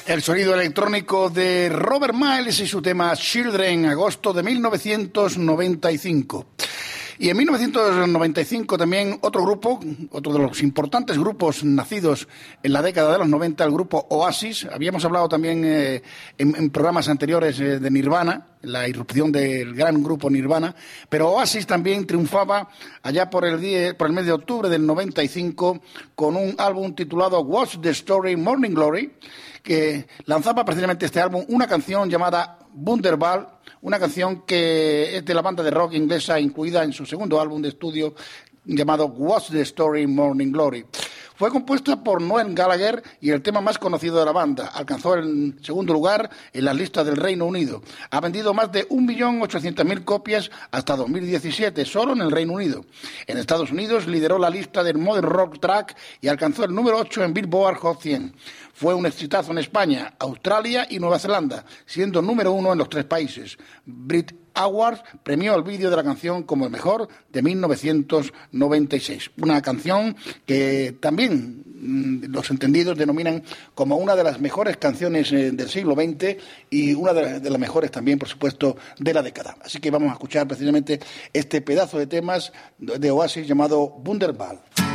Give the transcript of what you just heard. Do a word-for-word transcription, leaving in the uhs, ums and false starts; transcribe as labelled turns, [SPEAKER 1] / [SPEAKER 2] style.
[SPEAKER 1] El sonido electrónico de Robert Miles y su tema Children, agosto de mil novecientos noventa y cinco. Y en mil novecientos noventa y cinco también otro grupo, otro de los importantes grupos nacidos en la década de los noventa, el grupo Oasis. Habíamos hablado también eh, en, en programas anteriores eh, de Nirvana, la irrupción del gran grupo Nirvana, pero Oasis también triunfaba allá por el, día, por el mes de octubre del noventa y cinco con un álbum titulado What's the Story, Morning Glory, que lanzaba precisamente este álbum una canción llamada Wonderball, una canción que es de la banda de rock inglesa incluida en su segundo álbum de estudio llamado What's the Story, Morning Glory. Fue compuesta por Noel Gallagher y el tema más conocido de la banda. Alcanzó el segundo lugar en las listas del Reino Unido. Ha vendido más de un millón ochocientas mil copias hasta dos mil diecisiete, solo en el Reino Unido. En Estados Unidos lideró la lista del Modern Rock Track y alcanzó el número ocho en Billboard Hot cien. Fue un exitazo en España, Australia y Nueva Zelanda, siendo número uno en los tres países. Brit Awards premió el vídeo de la canción como el mejor de mil novecientos noventa y seis. Una canción que también mmm, los entendidos denominan como una de las mejores canciones eh, del siglo veinte y una de, de las mejores también, por supuesto, de la década. Así que vamos a escuchar precisamente este pedazo de temas de Oasis llamado Wonderball.